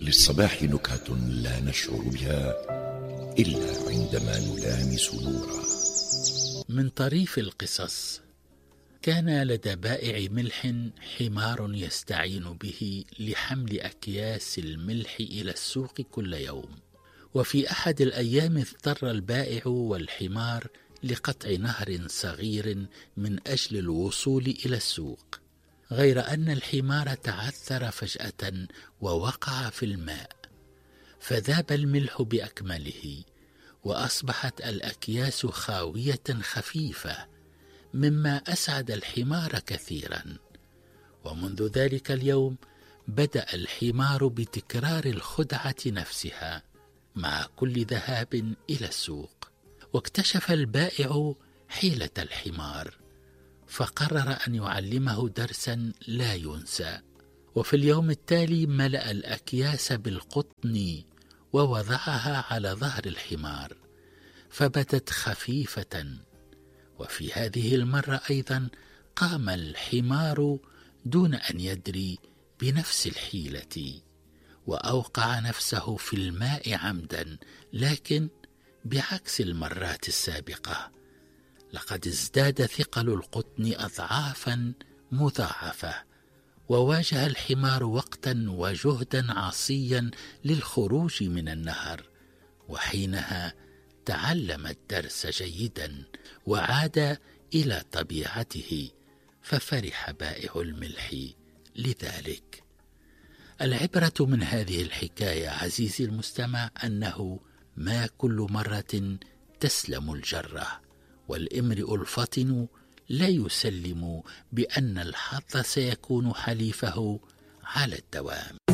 للصباح نكهة لا نشعر بها إلا عندما نلامس نورا. من طريف القصص: كان لدى بائع ملح حمار يستعين به لحمل أكياس الملح إلى السوق كل يوم. وفي أحد الأيام اضطر البائع والحمار لقطع نهر صغير من أجل الوصول إلى السوق، غير أن الحمار تعثر فجأة ووقع في الماء، فذاب الملح بأكمله، وأصبحت الأكياس خاوية خفيفة، مما أسعد الحمار كثيرا. ومنذ ذلك اليوم بدأ الحمار بتكرار الخدعة نفسها مع كل ذهاب إلى السوق. واكتشف البائع حيلة الحمار، فقرر أن يعلمه درسا لا ينسى. وفي اليوم التالي ملأ الأكياس بالقطن ووضعها على ظهر الحمار، فبدت خفيفة. وفي هذه المرة أيضا قام الحمار دون أن يدري بنفس الحيلة، وأوقع نفسه في الماء عمدا، لكن بعكس المرات السابقة لقد ازداد ثقل القطن أضعافا مضاعفة، وواجه الحمار وقتا وجهدا عصيا للخروج من النهر. وحينها تعلم الدرس جيدا وعاد إلى طبيعته، ففرح بائع الملح لذلك. العبرة من هذه الحكاية عزيزي المستمع أنه ما كل مرة تسلم الجرة، والامرئ الفطن لا يسلم بأن الحظ سيكون حليفه على الدوام.